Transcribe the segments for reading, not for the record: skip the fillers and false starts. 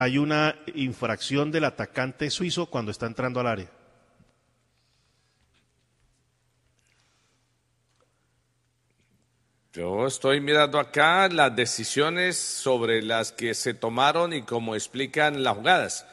hay una infracción del atacante suizo cuando está entrando al área. Yo estoy mirando acá las decisiones sobre las que se tomaron y cómo explican las jugadas.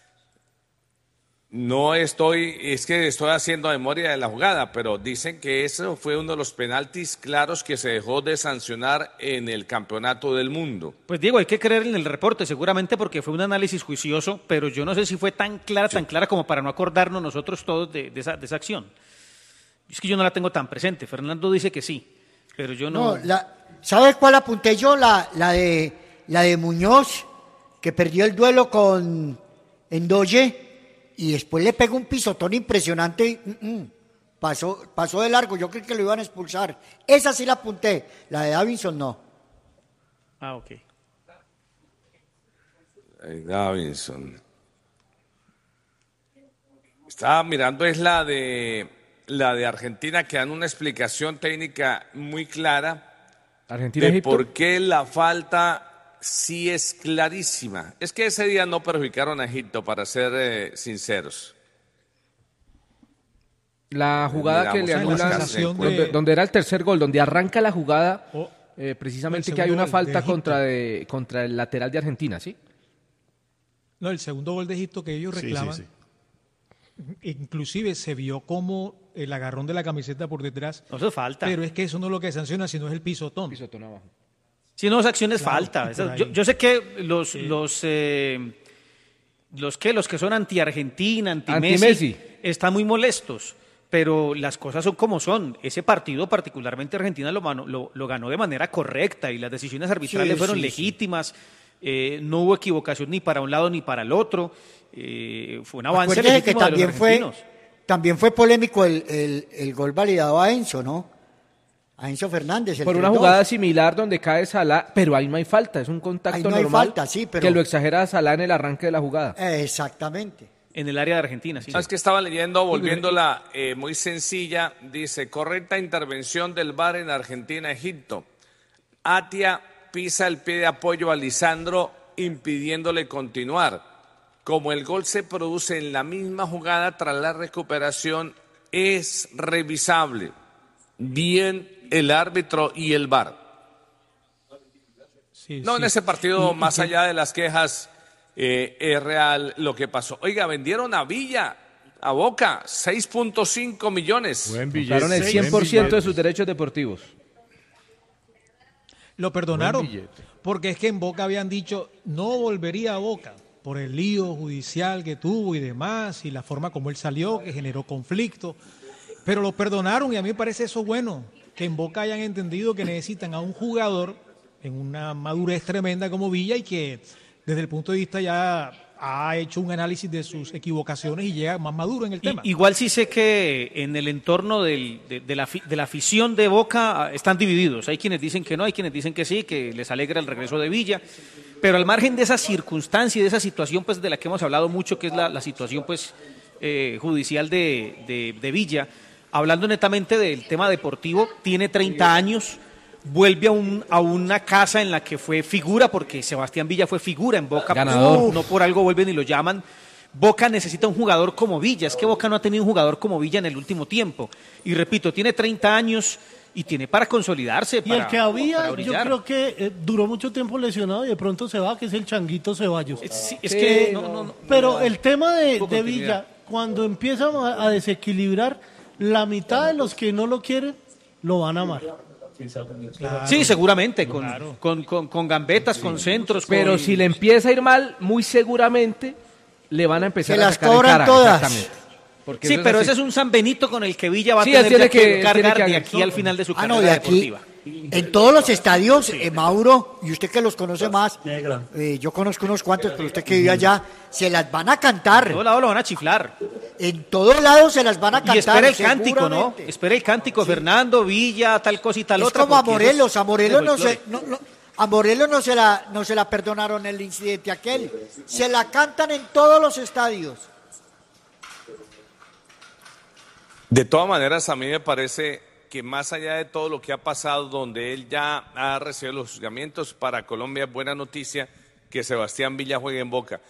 Es que estoy haciendo memoria de la jugada, pero dicen que eso fue uno de los penaltis claros que se dejó de sancionar en el Campeonato del Mundo. Pues Diego, hay que creer en el reporte, seguramente porque fue un análisis juicioso, pero yo no sé si fue tan clara como para no acordarnos nosotros todos de esa acción. Es que yo no la tengo tan presente. Fernando dice que sí, pero yo no. ¿Sabes cuál apunté yo? La de Muñoz, que perdió el duelo con Endoye y después le pegó un pisotón impresionante. Pasó de largo, yo creí que lo iban a expulsar. Esa sí la apunté, la de Davinson no. Ah, ok. Davinson. Estaba mirando, es la de Argentina, que dan una explicación técnica muy clara de por qué la falta sí es clarísima. Es que ese día no perjudicaron a Egipto, para ser sinceros. La jugada que le anulan, donde era el tercer gol, donde arranca la jugada, precisamente que hay una falta contra el lateral de Argentina, ¿sí? No, el segundo gol de Egipto que ellos reclaman. Sí. Inclusive se vio como el agarrón de la camiseta por detrás. No, eso falta. Pero es que eso no es lo que sanciona, sino es el pisotón. Pisotón abajo. Si no, esa acción es falta. Yo sé que los que son anti-Argentina, anti-Messi, están muy molestos, pero las cosas son como son. Ese partido, particularmente Argentina, lo ganó de manera correcta y las decisiones arbitrales fueron legítimas. No hubo equivocación ni para un lado ni para el otro. Fue un avance legítimo que también de los argentinos. También fue polémico el gol validado a Enzo, ¿no? A Enzo Fernández. Por una jugada similar donde cae Salah, pero ahí no hay falta, es un contacto normal. Hay falta, sí, pero que lo exagera Salah en el arranque de la jugada. Exactamente. En el área de Argentina, sí. ¿Sabes que estaba leyendo, volviéndola muy sencilla? Dice, correcta intervención del VAR en Argentina-Egipto. Atia pisa el pie de apoyo a Lisandro, impidiéndole continuar. Como el gol se produce en la misma jugada, tras la recuperación es revisable. Bien el árbitro y el VAR. En ese partido, más allá de las quejas, es real lo que pasó. Oiga, vendieron a Villa, a Boca, 6.5 millones. Compraron el 100% de sus derechos deportivos. Lo perdonaron, porque es que en Boca habían dicho no volvería a Boca por el lío judicial que tuvo y demás, y la forma como él salió, que generó conflicto. Pero lo perdonaron y a mí me parece eso bueno, que en Boca hayan entendido que necesitan a un jugador en una madurez tremenda como Villa y que desde el punto de vista ya ha hecho un análisis de sus equivocaciones y llega más maduro en el tema. Igual sí sé que en el entorno de la afición de Boca están divididos. Hay quienes dicen que no, hay quienes dicen que sí, que les alegra el regreso de Villa. Pero al margen de esa circunstancia y de esa situación pues de la que hemos hablado mucho, que es la situación pues judicial de Villa, hablando netamente del tema deportivo, tiene 30 años, vuelve a una casa en la que fue figura, porque Sebastián Villa fue figura en Boca, pues, no por algo vuelven y lo llaman. Boca necesita un jugador como Villa, es que Boca no ha tenido un jugador como Villa en el último tiempo, y repito, tiene 30 años y tiene para consolidarse. Y el que había, yo creo que duró mucho tiempo lesionado y de pronto se va, que es el Changuito Ceballos. Pero el tema de Villa, cuando empieza a desequilibrar, la mitad de los que no lo quieren, lo van a amar. Claro. Sí, seguramente, con gambetas, con centros. Pero si le empieza a ir mal, muy seguramente le van a empezar a sacar cobran cara, todas. Sí, pero ese es un San Benito con el que Villa va a tener que cargar de aquí al final de su carrera deportiva. En todos los estadios, Mauro, y usted que los conoce más, yo conozco unos cuantos, pero usted que vive allá, se las van a cantar. En todos lados lo van a chiflar. En todos lados se las van a cantar. Y espera el cántico, ¿no? Espera el cántico, Fernando, Villa, tal cosa y tal otra. Es como a Morelos a Morelos no se la perdonaron el incidente aquel. Se la cantan en todos los estadios. De todas maneras, a mí me parece que más allá de todo lo que ha pasado, donde él ya ha recibido los juzgamientos, para Colombia es buena noticia que Sebastián Villa juegue en Boca.